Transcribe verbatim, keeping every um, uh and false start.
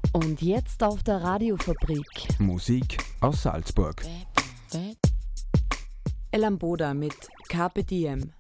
Und jetzt auf der Radiofabrik. Musik aus Salzburg. El Amboda mit Carpe Diem.